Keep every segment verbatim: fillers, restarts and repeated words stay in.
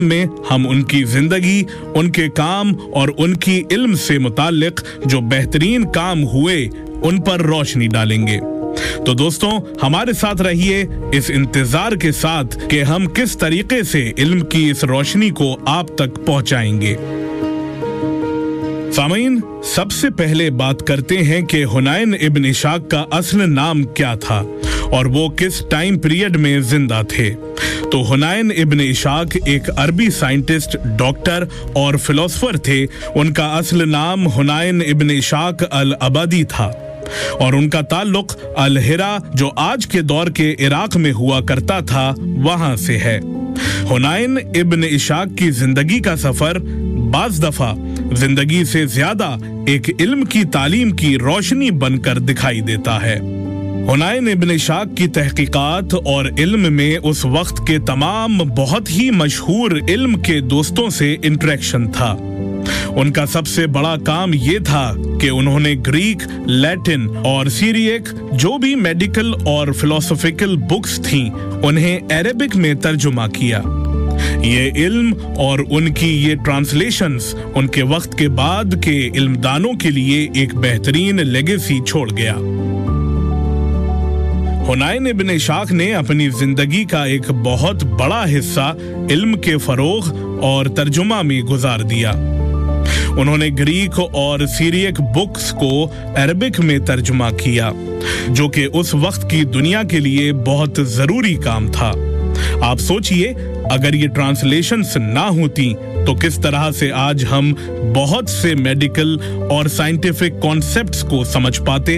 में हम उनकी जिंदगी, उनके काम और उनकी इल्म से मुताल्लिक जो बेहतरीन काम हुए उन पर रोशनी डालेंगे। तो दोस्तों, हमारे साथ रहिए इस इंतजार के साथ कि हम किस तरीके से इल्म की इस रोशनी को आप तक पहुंचाएंगे। सामीन, सबसे पहले बात करते हैं कि हुनैन इब्न इशाक का असल नाम क्या था और वो किस टाइम पीरियड में जिंदा थे। तो हुनैन इब्न इशाक एक अरबी साइंटिस्ट, डॉक्टर और फिलोसोफर थे। उनका असल नाम हुनैन इब्न इशाक अल अबदी था और उनका ताल्लुक अल हिरा, जो आज के दौर के इराक में हुआ करता था, वहां से है। हुनैन इब्न इशाक की जिंदगी का सफर बाज दफा जिंदगी से ज्यादा एक इल्म की तालीम की रोशनी बनकर दिखाई देता है। हुनैन इब्न इशाक की तहकीकात और इल्म में उस वक्त के तमाम बहुत ही मशहूर इल्म के दोस्तों से इंटरेक्शन था। उनका सबसे बड़ा काम ये था कि उन्होंने ग्रीक, लैटिन और सीरियक जो भी मेडिकल और फिलोसॉफिकल बुक्स थीं, उन्हें अरेबिक में तर्जुमा किया। ये इल्म और उनकी ये ट्रांसलेशंस उनके वक्त के बाद के इल्मदानों के लिए एक बेहतरीन लेगेसी छोड़ गया। हुनैन इब्न इशाक ने अपनी जिंदगी का एक बहुत बड़ा हिस्सा इल्म के फरोग और तर्जुमा में गुजार दिया। उन्होंने ग्रीक और सीरियक बुक्स को अरबिक में तर्जुमा किया, जो कि उस वक्त की दुनिया के लिए बहुत जरूरी काम था। आप सोचिए, अगर ये ट्रांसलेशंस ना होती तो किस तरह से आज हम बहुत से मेडिकल और साइंटिफिक कॉन्सेप्ट्स को समझ पाते।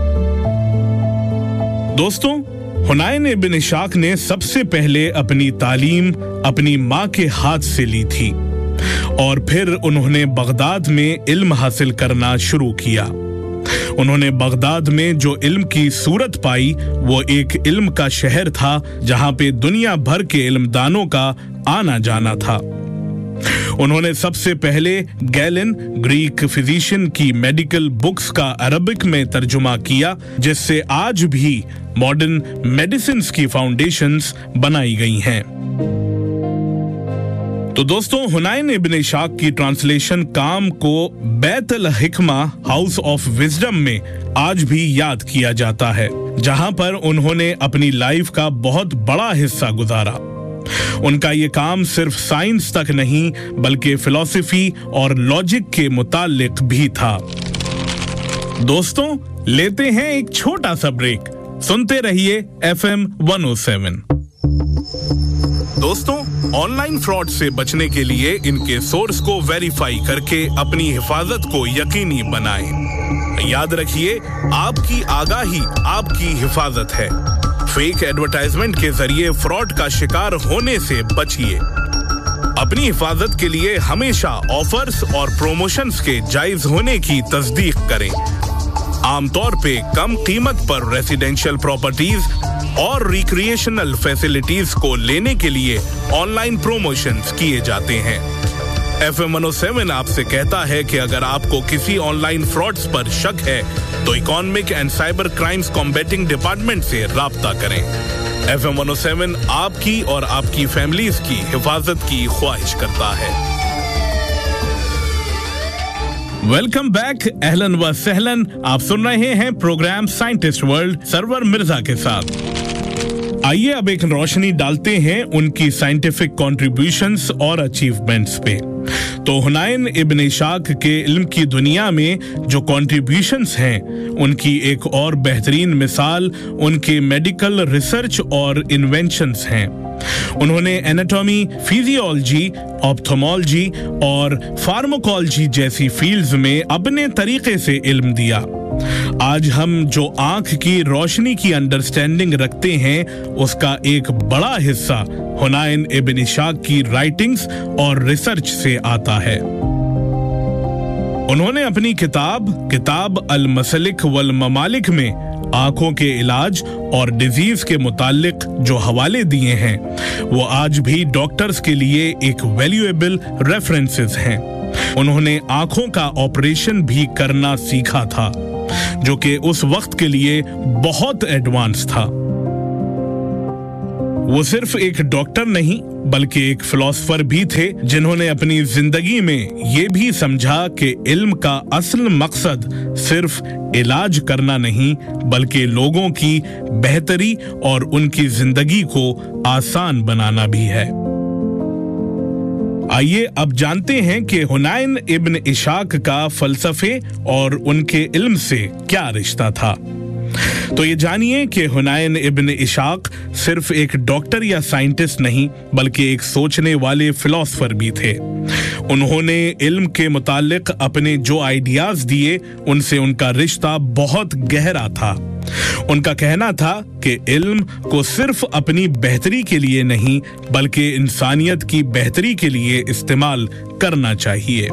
दोस्तों, हुनैन इब्न इशाक ने सबसे पहले अपनी तालीम अपनी माँ के हाथ से ली थी और फिर उन्होंने बगदाद में इल्म हासिल करना शुरू किया। उन्होंने बगदाद में जो इल्म की सूरत पाई, वो एक इल्म का शहर था जहां पे दुनिया भर के इल्मदानों का आना जाना था। उन्होंने सबसे पहले गैलन, ग्रीक फिजिशियन की मेडिकल बुक्स का अरबिक में तर्जुमा किया, जिससे आज भी मॉडर्न मेडिसिन की फाउंडेशंस बनाई गई हैं। तो दोस्तों, हुनैन इब्न इशाक की ट्रांसलेशन काम को बैत अल हिकमा हाउस ऑफ विजडम में आज भी याद किया जाता है, जहां पर उन्होंने अपनी लाइफ का बहुत बड़ा हिस्सा गुजारा। उनका ये काम सिर्फ साइंस तक नहीं बल्कि फिलॉसफी और लॉजिक के मुताल्लिक भी था। दोस्तों, लेते हैं एक छोटा सा ब्रेक। सुनते रहिए F M one O seven. दोस्तों, ऑनलाइन फ्रॉड से बचने के लिए इनके सोर्स को वेरीफाई करके अपनी हिफाजत को यकीनी बनाएं। याद रखिए, आपकी आगाही आपकी हिफाजत है। फेक एडवर्टाइजमेंट के जरिए फ्रॉड का शिकार होने से बचिए। अपनी हिफाजत के लिए हमेशा ऑफर्स और प्रोमोशंस के जायज होने की तस्दीक करें। आमतौर पे कम कीमत पर रेसिडेंशियल प्रॉपर्टीज और रिक्रिएशनल फैसिलिटीज को लेने के लिए ऑनलाइन प्रोमोशंस किए जाते हैं। F M one O seven आपसे कहता है कि अगर आपको किसी ऑनलाइन फ्रॉड्स पर शक है तो economic and cyber crimes combating department से राब्ता करें। F M one O seven आपकी और आपकी फैमिलीज की हिफाजत की ख्वाहिश करता है। वेलकम बैक, अहलन व सहलन। आप सुन रहे हैं programme scientist world server Mirza के साथ। आइए अब एक रोशनी डालते हैं उनकी साइंटिफिक कॉन्ट्रीब्यूशंस और अचीवमेंट्स पे। तो हुनैन इब्न इशाक के इल्म की दुनिया में जो कॉन्ट्रीब्यूशंस हैं, उनकी एक और बेहतरीन मिसाल उनके मेडिकल रिसर्च और इन्वेंशंस हैं। उन्होंने एनाटॉमी, फिजियोलॉजी, ऑप्थोमोलॉजी और फार्माकोलॉजी जैसी फील्ड्स में अपने तरीके से इल्म दिया। आज हम जो आंख की रोशनी की अंडरस्टैंडिंग रखते हैं, उसका एक बड़ा हिस्सा हुनैन इब्न इशाक की राइटिंग्स और रिसर्च से आता है। उन्होंने अपनी किताब किताब अल मसलिक वल ममालिक में आंखों के इलाज और डिजीज के मुतालिक जो हवाले दिए हैं, वो आज भी डॉक्टर्स के लिए एक वैल्यूएबल रेफरेंसेस हैं। उन्होंने आंखों का ऑपरेशन भी करना सीखा था, जो कि उस वक्त के लिए बहुत एडवांस था। वो सिर्फ एक डॉक्टर नहीं बल्कि एक फिलोसोफर भी थे, जिन्होंने अपनी जिंदगी में ये भी समझा कि इल्म का असल मकसद सिर्फ इलाज करना नहीं बल्कि लोगों की बेहतरी और उनकी जिंदगी को आसान बनाना भी है। आइए अब जानते हैं कि हुनाइन इब्न इशाक का फलसफे और उनके इल्म से क्या रिश्ता था। तो ये जानिए कि हुनाइन इब्न इशाक सिर्फ एक डॉक्टर या साइंटिस्ट नहीं बल्कि एक सोचने वाले फिलोसोफर भी थे। उन्होंने इल्म के मुतालिक अपने जो आइडियाज दिए उनसे उनका रिश्ता बहुत गहरा था। उनका कहना था कि इल्म को सिर्फ अपनी बेहतरी के लिए नहीं बल्कि इंसानियत की बेहतरी के लिए इस्तेमाल करना चाहिए।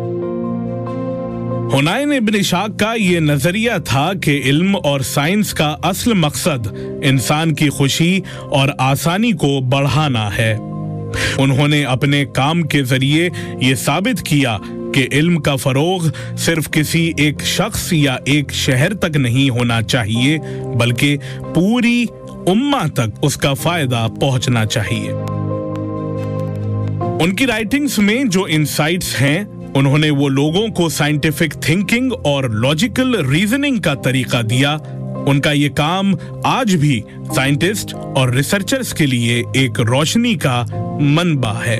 हुनाइन इब्न इशाक का ये नजरिया था कि इल्म और साइंस का असल मकसद इंसान की खुशी और आसानी को बढ़ाना है। उन्होंने अपने काम के जरिए ये साबित किया कि इल्म का फरोग सिर्फ किसी एक शख्स या एक शहर तक नहीं होना चाहिए बल्कि पूरी उम्मा तक उसका फायदा पहुंचना चाहिए। उनकी राइटिंग्स में जो इनसाइट्स हैं उन्होंने वो लोगों को साइंटिफिक थिंकिंग और लॉजिकल रीजनिंग का तरीका दिया। उनका ये काम आज भी साइंटिस्ट और रिसर्चर्स के लिए एक रोशनी का मनबा है।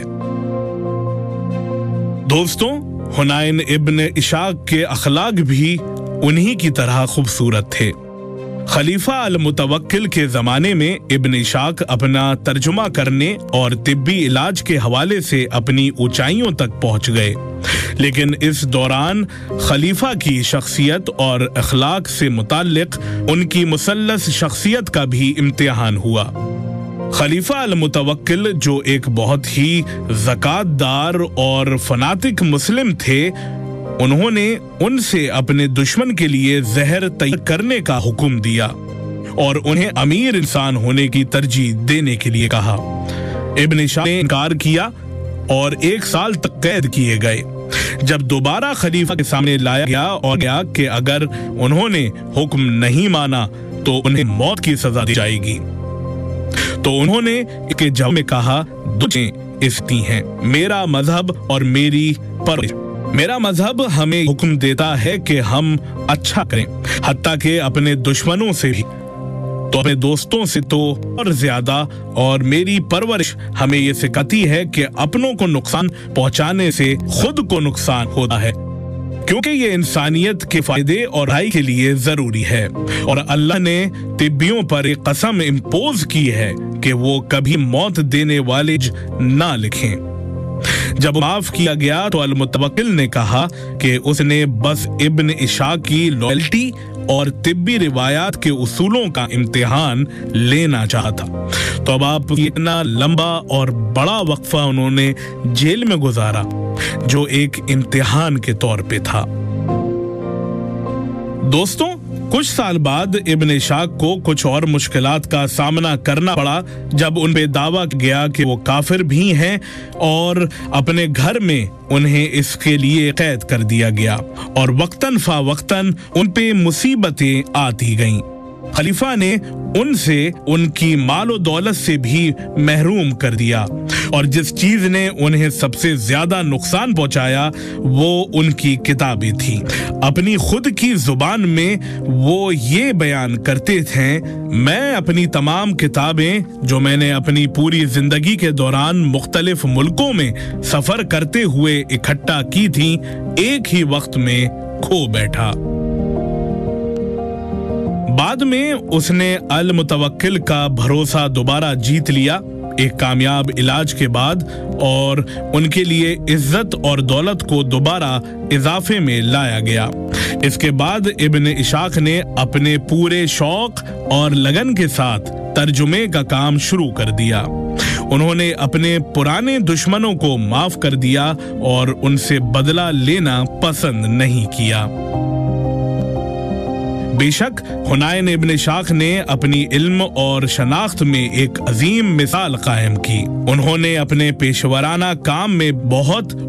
दोस्तों, हुनाइन इब्न इशाक के अखलाक भी उन्हीं की तरह खूबसूरत थे। खलीफा अल मुतवक्किल के जमाने में इब्न इशाक अपना तर्जुमा करने और तिब्बी इलाज के हवाले से अपनी ऊंचाइयों तक पहुंच गए, लेकिन इस दौरान खलीफा की शख्सियत और अखलाक से मुताल्लिक उनकी मुसल्लस शख्सियत का भी इम्तिहान हुआ। खलीफा अल मुतवक्किल जो एक बहुत ही ज़कातदार और फनातिक मुस्लिम थे, उन्होंने उनसे अपने दुश्मन के लिए जहर तैयार करने का हुक्म दिया और उन्हें अमीर इंसान होने की तरजीह देने के लिए कहा। इब्न इशाक ने इनकार किया और एक साल तक कैद किए गए। जब दोबारा खलीफा के सामने लाया गया और गया कि अगर उन्होंने हुक्म नहीं माना तो उन्हें मौत की सजा दी जाएगी, तो उन्होंने इसके जवाब में कहा, दो चीजें इसती हैं, मेरा मजहब और मेरी परवरिश। मेरा मजहब हमें हुक्म देता है कि हम अच्छा करें, हत्ता के अपने दुश्मनों से भी, तो अपने दोस्तों से तो और ज्यादा, और मेरी परवरिश हमें ये सिखाती है कि अपनों को नुकसान पहुंचाने से खुद को नुकसान होता है, क्योंकि ये इंसानियत के फायदे और भलाई के लिए जरूरी है। और अल्लाह ने तिब्बियों पर एक कसम इम्पोज की है कि वो कभी मौत देने वाले ना लिखें। जब माफ किया गया तो अल मुतवक्किल ने कहा कि उसने बस इब्न इशाक की लॉयल्टी और तिब्बी रिवायात के उसूलों का इम्तिहान लेना चाहता। तो अब आप इतना लंबा और बड़ा वक्फा उन्होंने जेल में गुजारा जो एक इम्तिहान के तौर पे था। दोस्तों, कुछ साल बाद इब्न इशाक को कुछ और मुश्किलात का सामना करना पड़ा जब उन पे दावा गया कि वो काफिर भी हैं और अपने घर में उन्हें इसके लिए कैद कर दिया गया और वक्तन फा वक्तन उन पे मुसीबतें आती गईं। खलीफा ने उनसे उनकी मालो दौलत से भी महरूम कर दिया और जिस चीज ने उन्हें सबसे ज्यादा नुकसान पहुंचाया वो उनकी किताबें थी। अपनी खुद की जुबान में वो ये बयान करते थे, मैं अपनी तमाम किताबें जो मैंने अपनी पूरी जिंदगी के दौरान मुख्तलिफ मुल्कों में सफर करते हुए इकट्ठा की थी, एक ही वक्त में खो बैठा। बाद में उसने अल मुतवक्किल का भरोसा दोबारा जीत लिया एक कामयाब इलाज के बाद और उनके लिए इज्जत और दौलत को दोबारा इजाफे में लाया गया। इसके बाद इब्न इशाक ने अपने पूरे शौक और लगन के साथ तर्जुमे का काम शुरू कर दिया। उन्होंने अपने पुराने दुश्मनों को माफ कर दिया और उनसे बदला लेना पसंद नहीं किया। बेशक हुनाइन इब्न इशाक ने अपनी इल्म और शनाख्त में एक अजीम मिसाल कायम की। उन्होंने अपने पेशवराना काम में बहुत